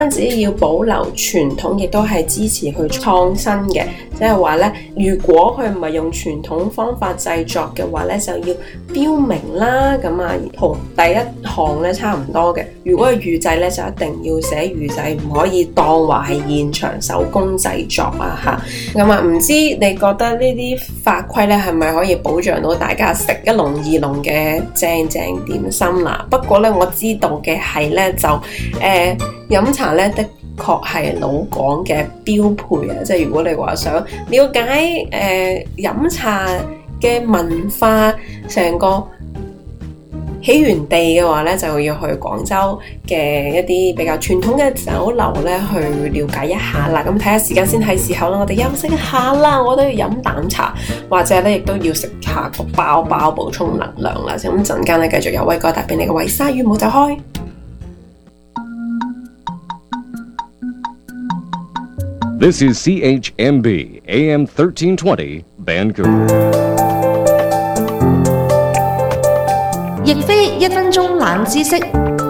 單止要保留傳統，亦都係支持去創新嘅。即係話咧，如果佢唔係用傳統方法製作嘅話咧，就要標明啦。咁啊，同第一項咧差唔多嘅。如果係預製咧，就一定要寫預製，唔可以當話係現場手工製作啊嚇。咁啊，唔知你覺得呢啲法規咧係咪可以保障到大家食一籠二籠嘅正點心啦？不過咧，我知道嘅係咧就飲茶咧的確係老港嘅標配啊！即係如果你話想了解飲茶嘅文化成個起源地嘅話咧，就要去廣州嘅一啲比較傳統嘅酒樓咧去了解一下啦。咁睇下時間先係時候啦，我哋休息一下啦。我都要飲啖茶，或者咧亦都要食下個包包補充能量啦。咁陣間咧繼續有威哥帶俾你嘅維沙魚，唔好走開。 This is CHMB AM 1320 Vancouver。 亦非一分鐘冷知識。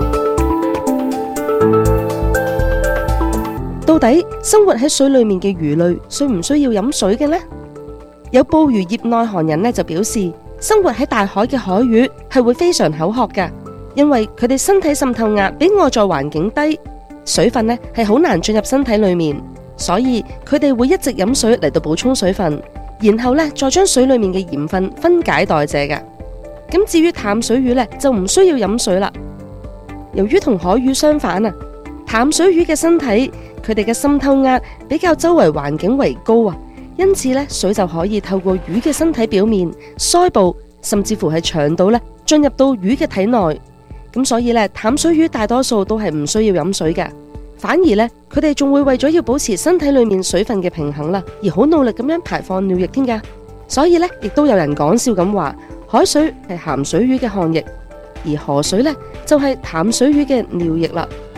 到底生活喺水裏面嘅魚類需唔需要飲水嘅呢？有捕魚業內行人呢就表示，生活喺大海嘅海魚係會非常口渴㗎，因為佢哋身體滲透壓比外在環境低，水分呢係好難進入身體裏面。所以佢哋會一直飲水嚟到補充水分，然後咧再將水裏面嘅鹽分分解代謝嘅。咁至於淡水魚咧就唔需要飲水啦。由於同海魚相反啊，淡水魚嘅身體佢哋嘅滲透壓比較周圍環境為高啊，因此咧水就可以透過魚嘅身體表面、腮部甚至乎係腸道咧進入到魚嘅體內。咁所以咧淡水魚大多數都係唔需要飲水嘅。反而咧，佢哋仲會為咗要保持身體裏面水分嘅平衡啦，而好努力咁樣排放尿液添㗎。所以咧，亦都有人講笑咁話，海水係鹹水魚嘅汗液，而河水咧就係淡水魚嘅尿液啦。